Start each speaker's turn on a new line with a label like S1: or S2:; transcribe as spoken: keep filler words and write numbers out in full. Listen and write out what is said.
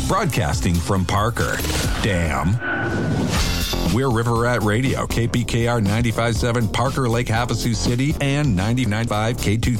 S1: broadcasting from Parker. Damn. We're River Rat Radio, K P K R ninety-five point seven Parker Lake Havasu City and ninety-nine point five K two